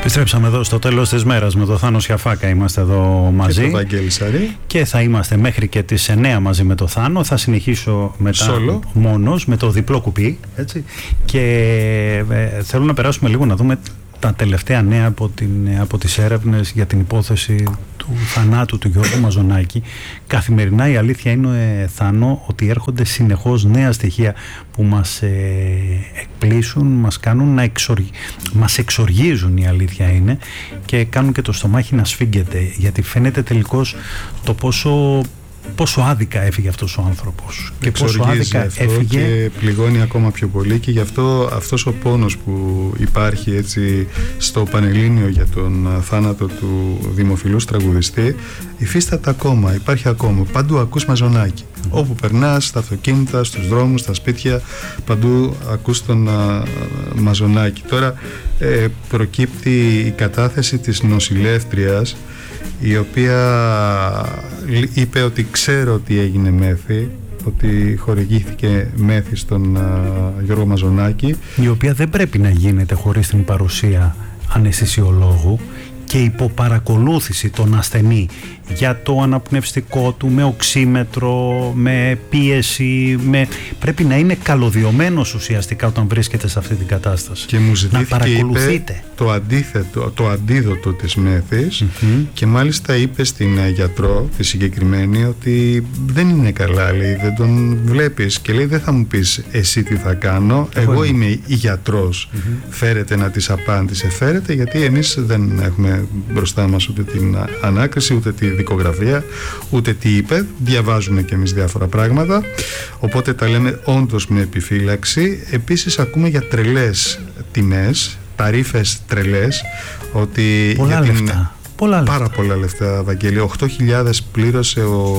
Επιστρέψαμε εδώ στο τέλος της μέρας με τον Θάνο Σιαφάκα. Είμαστε εδώ μαζί. Και τον Βαγγέλη Σαρή. Και θα είμαστε μέχρι και τις 9 μαζί με τον Θάνο. Θα συνεχίσω μετά μόνος με το διπλό κουπί. Έτσι. Και θέλω να περάσουμε λίγο να δούμε τα τελευταία νέα από τις έρευνες για την υπόθεση του θανάτου του Γιώργου Μαζονάκη. Καθημερινά η αλήθεια είναι, Θάνο, ότι έρχονται συνεχώς νέα στοιχεία που μας εκπλήσουν, μας κάνουν να μας εξοργίζουν, η αλήθεια είναι, και κάνουν και το στομάχι να σφίγγεται, γιατί φαίνεται τελικώς το πόσο άδικα έφυγε αυτός ο άνθρωπος και πόσο άδικα έφυγε και πληγώνει ακόμα πιο πολύ, και γι' αυτό αυτός ο πόνος που υπάρχει έτσι στο Πανελλήνιο για τον θάνατο του δημοφιλούς τραγουδιστή υφίσταται ακόμα, υπάρχει ακόμα. Παντού ακούς Μαζονάκη. Όπου περνάς, στα αυτοκίνητα, στους δρόμους, στα σπίτια, παντού ακούς τον Μαζονάκη. Τώρα προκύπτει η κατάθεση της νοσηλεύτριας, η οποία είπε ότι ξέρω ότι έγινε μέθη, ότι χορηγήθηκε μέθη στον Γιώργο Μαζονάκη, η οποία δεν πρέπει να γίνεται χωρίς την παρουσία αναισθησιολόγου και υποπαρακολούθηση των ασθενή για το αναπνευστικό του, με οξύμετρο, με πίεση, πρέπει να είναι καλωδιωμένος ουσιαστικά όταν βρίσκεται σε αυτή την κατάσταση. Και μου ζητήθηκε, να παρακολουθείτε. Το αντίθετο, το αντίδοτο της μέθης, και μάλιστα είπε στην γιατρό τη συγκεκριμένη ότι δεν είναι καλά, λέει, δεν τον βλέπεις, και λέει δεν θα μου πεις εσύ τι θα κάνω, εγώ είμαι η γιατρός, φέρετε να της απάντησε, φέρετε, γιατί εμείς δεν έχουμε μπροστά μας ούτε την ανάκριση, ούτε τη δικογραφία, ούτε τι είπε, διαβάζουμε και εμείς διάφορα πράγματα, οπότε τα λέμε όντως με επιφύλαξη. Επίσης ακούμε για τρελές τιμές, ταρίφες τρελές, ότι πολλά λεφτά. Πάρα πολλά λεφτά, Βαγγέλη. 8.000 πλήρωσε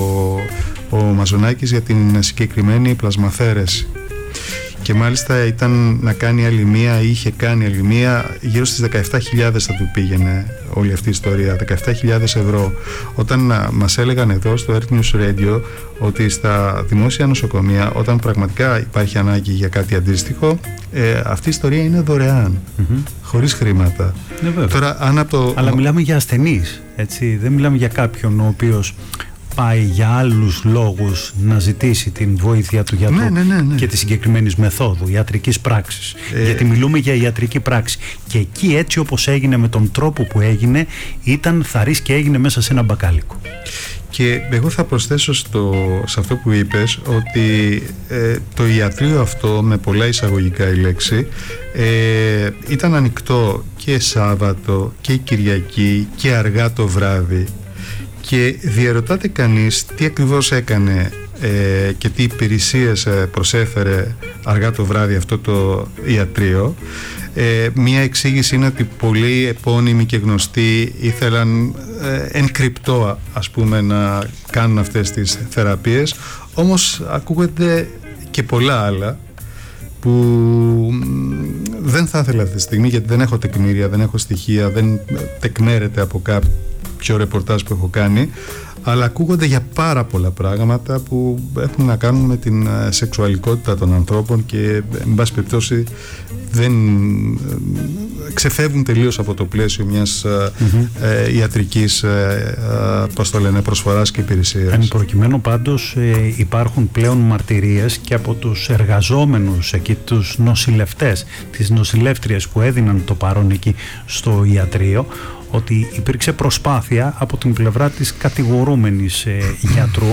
ο Μαζονάκης για την συγκεκριμένη πλασμαθέρεση. Και μάλιστα ήταν να κάνει άλλη μία, είχε κάνει άλλη μία, γύρω στις 17.000 θα του πήγαινε όλη αυτή η ιστορία, 17.000 ευρώ. Όταν μας έλεγαν εδώ στο Earth News Radio ότι στα δημόσια νοσοκομεία, όταν πραγματικά υπάρχει ανάγκη για κάτι αντίστοιχο, αυτή η ιστορία είναι δωρεάν, χωρίς χρήματα. Τώρα, αλλά μιλάμε για ασθενείς, έτσι, δεν μιλάμε για κάποιον ο οποίος πάει για άλλους λόγους να ζητήσει την βοήθεια του γιατρού και της συγκεκριμένης μεθόδου ιατρικής πράξης, γιατί μιλούμε για ιατρική πράξη, και εκεί έτσι όπως έγινε, με τον τρόπο που έγινε, ήταν θαρής και έγινε μέσα σε ένα μπακάλικο. Και εγώ θα προσθέσω σε αυτό που είπες ότι το ιατρείο αυτό, με πολλά εισαγωγικά η λέξη, ήταν ανοιχτό και Σάββατο και Κυριακή και αργά το βράδυ. Και διαρωτάται κανείς τι ακριβώς έκανε και τι υπηρεσίες προσέφερε αργά το βράδυ αυτό το ιατρείο. Μία εξήγηση είναι ότι πολλοί επώνυμοι και γνωστοί ήθελαν εν κρυπτό, ας πούμε, να κάνουν αυτές τις θεραπείες, όμως ακούγονται και πολλά άλλα που δεν θα ήθελα αυτή τη στιγμή, γιατί δεν έχω τεκμήρια, δεν έχω στοιχεία, δεν τεκμέρεται από κάποιο ρεπορτάζ που έχω κάνει, αλλά ακούγονται για πάρα πολλά πράγματα που έχουν να κάνουν με την σεξουαλικότητα των ανθρώπων και, εν πάση περιπτώσει, δεν ξεφεύγουν τελείως από το πλαίσιο μιας ιατρικής προσφοράς και υπηρεσίας. Εν προκειμένου, πάντως, υπάρχουν πλέον μαρτυρίες και από τους εργαζόμενους εκεί, τους νοσηλευτές, τις νοσηλεύτριες που έδιναν το παρόν εκεί στο ιατρείο, ότι υπήρξε προσπάθεια από την πλευρά της κατηγορούμενης γιατρού,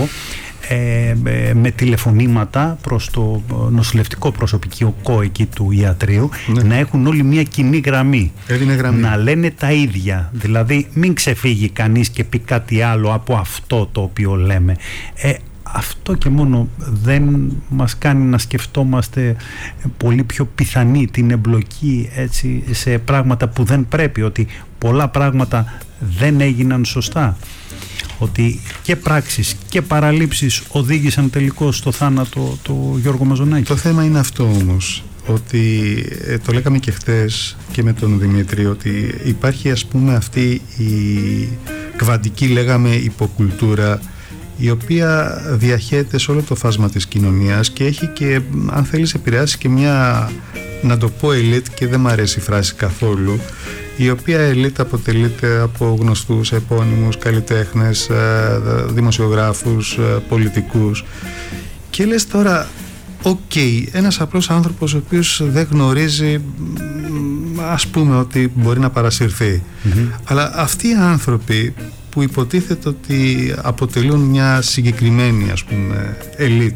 με τηλεφωνήματα προς το νοσηλευτικό προσωπικό εκεί του ιατρείου, να έχουν όλοι μια κοινή γραμμή, να λένε τα ίδια, δηλαδή μην ξεφύγει κανείς και πει κάτι άλλο από αυτό το οποίο λέμε. Αυτό και μόνο δεν μας κάνει να σκεφτόμαστε πολύ πιο πιθανή την εμπλοκή, έτσι, σε πράγματα που δεν πρέπει, ότι πολλά πράγματα δεν έγιναν σωστά, ότι και πράξεις και παραλήψεις οδήγησαν τελικώς στο θάνατο του Γιώργου Μαζονάκη. Το θέμα είναι αυτό όμως, ότι το λέγαμε και χθες και με τον Δημήτρη, ότι υπάρχει, ας πούμε, αυτή η κβαντική, λέγαμε, υποκουλτούρα, η οποία διαχέεται σε όλο το φάσμα της κοινωνίας και έχει και, αν θέλεις, επηρεάσει και μια να το πω ελίτ και δεν μ' αρέσει η φράση καθόλου, η οποία ελίτ αποτελείται από γνωστούς, επώνυμους, καλλιτέχνες, δημοσιογράφους, πολιτικούς, και λες τώρα ένας απλός άνθρωπος ο οποίος δεν γνωρίζει, ας πούμε, ότι μπορεί να παρασυρθεί. Αλλά αυτοί οι άνθρωποι που υποτίθεται ότι αποτελούν μια συγκεκριμένη, ας πούμε, ελίτ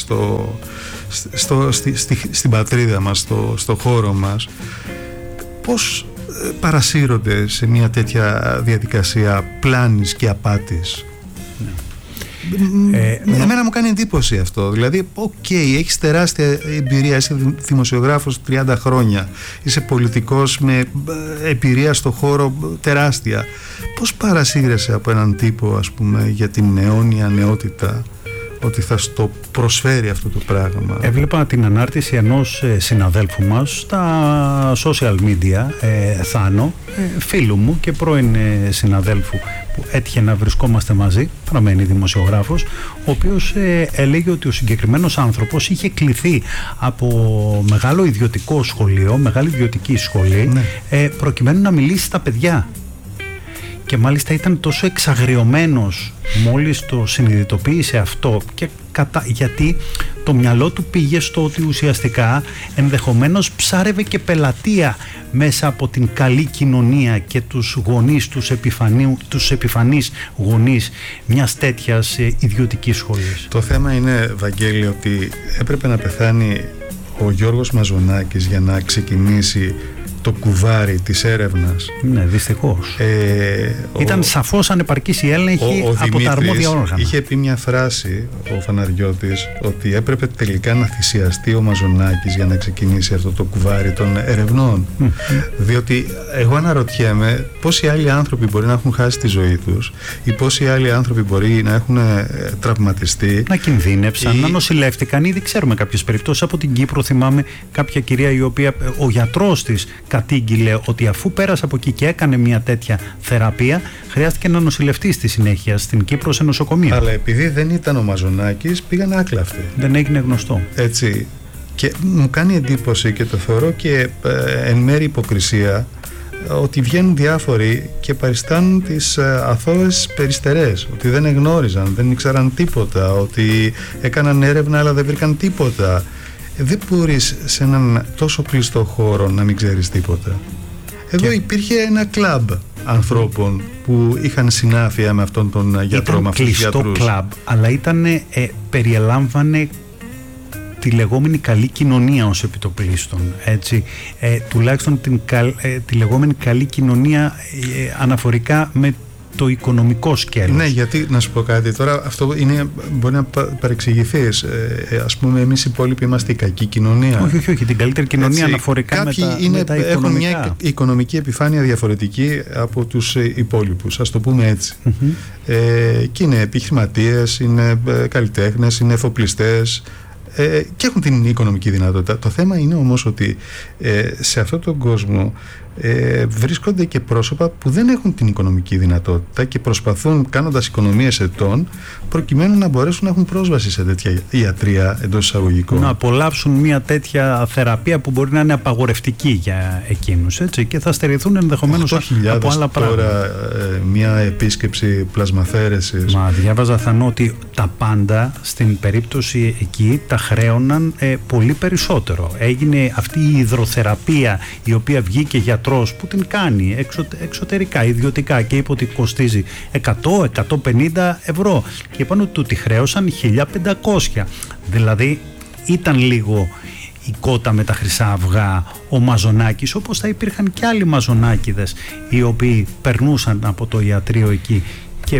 στην πατρίδα μας, στο χώρο μας, πώς παρασύρονται σε μια τέτοια διαδικασία πλάνης και απάτης? Εμένα μου κάνει εντύπωση αυτό. Δηλαδή, έχεις τεράστια εμπειρία, είσαι δημοσιογράφος 30 χρόνια, είσαι πολιτικός με εμπειρία στο χώρο τεράστια. Πώς παρασύρεσαι από έναν τύπο, ας πούμε, για την αιώνια νεότητα, ότι θα στο προσφέρει αυτό το πράγμα? Έβλεπα την ανάρτηση ενός συναδέλφου μας στα social media, Θάνο, φίλου μου και πρώην συναδέλφου που έτυχε να βρισκόμαστε μαζί, παραμένει δημοσιογράφος, ο οποίος έλεγε ότι ο συγκεκριμένος άνθρωπος είχε κληθεί από μεγάλο ιδιωτικό σχολείο, μεγάλη ιδιωτική σχολή, προκειμένου να μιλήσει στα παιδιά. Και μάλιστα ήταν τόσο εξαγριωμένος μόλις το συνειδητοποίησε αυτό, και γιατί το μυαλό του πήγε στο ότι ουσιαστικά ενδεχομένως ψάρευε και πελατεία μέσα από την καλή κοινωνία και τους γονείς, τους επιφανείς γονείς μιας τέτοιας ιδιωτικής σχολής. Το θέμα είναι, Βαγγέλη, ότι έπρεπε να πεθάνει ο Γιώργος Μαζονάκης για να ξεκινήσει το κουβάρι της έρευνας. Ναι, δυστυχώς. Ήταν σαφώς ανεπαρκής η έλεγχη από τα αρμόδια όργανα. Είχε πει μια φράση ο Φαναριώτης, ότι έπρεπε τελικά να θυσιαστεί ο Μαζονάκης για να ξεκινήσει αυτό το κουβάρι των ερευνών. Διότι εγώ αναρωτιέμαι πόσοι άλλοι άνθρωποι μπορεί να έχουν χάσει τη ζωή τους, ή πόσοι άλλοι άνθρωποι μπορεί να έχουν τραυματιστεί, να κινδύνευσαν, να νοσηλεύτηκαν. Ήδη ξέρουμε κάποιες περιπτώσεις από την Κύπρο. Θυμάμαι κάποια κυρία η οποία ο γιατρός της κατήγγειλε ότι αφού πέρασε από εκεί και έκανε μια τέτοια θεραπεία, χρειάστηκε να νοσηλευτεί στη συνέχεια στην Κύπρο σε νοσοκομείο. Αλλά επειδή δεν ήταν ο Μαζονάκης, πήγαν άκλαυτοι. Δεν έγινε γνωστό. Έτσι. Και μου κάνει εντύπωση, και το θεωρώ και εν μέρει υποκρισία, ότι βγαίνουν διάφοροι και παριστάνουν τις αθώες περιστερές, ότι δεν εγνώριζαν, δεν ήξεραν τίποτα, ότι έκαναν έρευνα αλλά δεν βρήκαν τίποτα. Δεν μπορείς σε έναν τόσο κλειστό χώρο να μην ξέρεις τίποτα. Εδώ υπήρχε ένα κλαμπ ανθρώπων που είχαν συνάφεια με αυτόν τον γιατρό, με αυτούς τους γιατρούς. Ήταν κλειστό κλαμπ, αλλά περιελάμβανε τη λεγόμενη καλή κοινωνία ως επιτοπλίστων, έτσι. Τουλάχιστον τη λεγόμενη καλή κοινωνία αναφορικά με το οικονομικό σκέλος. Ναι, γιατί να σου πω κάτι τώρα, αυτό μπορεί να παρεξηγηθείς. Ας πούμε, εμείς οι υπόλοιποι είμαστε η κακή κοινωνία. Όχι, την καλύτερη κοινωνία, έτσι, αναφορικά με τα οικονομικά. Έχουν μια οικονομική επιφάνεια διαφορετική από τους υπόλοιπους, ας το πούμε έτσι. Και είναι επιχειρηματίες, είναι καλλιτέχνες, είναι εφοπλιστές, και έχουν την οικονομική δυνατότητα. Το θέμα είναι όμως ότι σε αυτόν τον κόσμο βρίσκονται και πρόσωπα που δεν έχουν την οικονομική δυνατότητα και προσπαθούν, κάνοντας οικονομίες ετών, προκειμένου να μπορέσουν να έχουν πρόσβαση σε τέτοια ιατρία, εντός εισαγωγικών. Να απολαύσουν μια τέτοια θεραπεία που μπορεί να είναι απαγορευτική για εκείνους, έτσι, και θα στερηθούν ενδεχομένως από άλλα πράγματα. Τώρα μια επίσκεψη πλασμαθέρεσης. Μα διάβαζα, Θανό, ότι τα πάντα στην περίπτωση εκεί τα χρέωναν πολύ περισσότερο. Έγινε αυτή η υδροθεραπεία, η οποία βγήκε γιατρός που την κάνει εξωτερικά, ιδιωτικά, και είπε ότι κοστίζει 100-150 ευρώ, και είπαν ότι του τη χρέωσαν 1.500. Δηλαδή ήταν λίγο η κότα με τα χρυσά αυγά ο Μαζονάκης, όπως θα υπήρχαν και άλλοι Μαζονάκηδες οι οποίοι περνούσαν από το ιατρείο εκεί και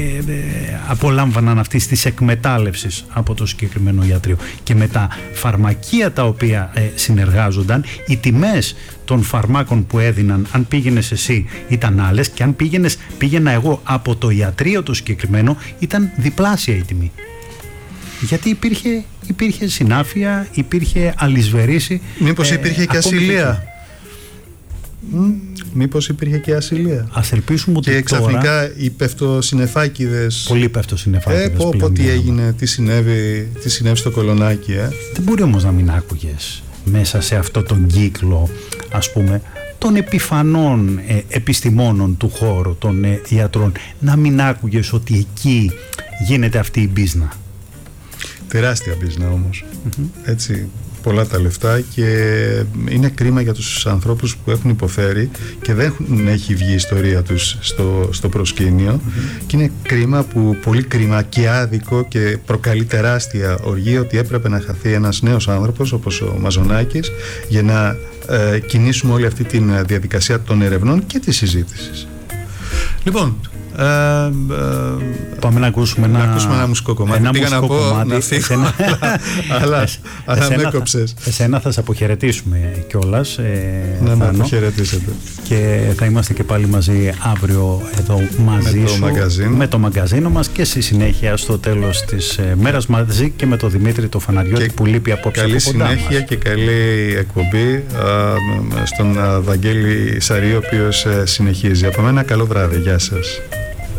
απολάμβαναν αυτής της εκμετάλλευσης από το συγκεκριμένο ιατρείο. Και με τα φαρμακεία τα οποία συνεργάζονταν, οι τιμές των φαρμάκων που έδιναν, αν πήγαινες εσύ, ήταν άλλες, και αν πήγαινα εγώ από το ιατρείο το συγκεκριμένο, ήταν διπλάσια η τιμή. Γιατί υπήρχε συνάφεια, υπήρχε αλυσβερίση. Μήπως υπήρχε και ασυλία. Μήπως υπήρχε και ασυλία. Ας ελπίσουμε ότι και ξαφνικά τώρα οι πεφτοσυννεφάκηδες. Πολλοί πεφτοσυννεφάκηδες. Τι έγινε, τι συνέβη στο Κολονάκι. Δεν μπορεί όμως να μην άκουγες μέσα σε αυτό τον κύκλο, ας πούμε, των επιφανών επιστημόνων του χώρου, των ιατρών, να μην άκουγες ότι εκεί γίνεται αυτή η μπίζνα? Τεράστια μπίζνα όμως. Έτσι, πολλά τα λεφτά, και είναι κρίμα για τους ανθρώπους που έχουν υποφέρει και δεν έχει βγει η ιστορία τους στο προσκήνιο, και είναι κρίμα, πολύ κρίμα και άδικο, και προκαλεί τεράστια οργή ότι έπρεπε να χαθεί ένας νέος άνθρωπος όπως ο Μαζονάκης για να κινήσουμε όλη αυτή τη διαδικασία των ερευνών και της συζήτησης. Λοιπόν, πάμε να ακούσουμε ένα μουσικό κομμάτι. Πήγα να πω να φύγω, αλλά με έκοψες. Εσένα θα σε αποχαιρετήσουμε κιόλας. Να με αποχαιρετήσετε. Και θα είμαστε και πάλι μαζί αύριο εδώ μαζί σου, με το μαγκαζίνο μας, και στη συνέχεια στο τέλος της μέρας μαζί και με τον Δημήτρη το Φαναριώτη που λείπει απόψε. Καλή συνέχεια μας. Και καλή εκπομπή στον Βαγγέλη Σαρή, ο οποίος συνεχίζει. Από μένα καλό βράδυ. Γεια σας.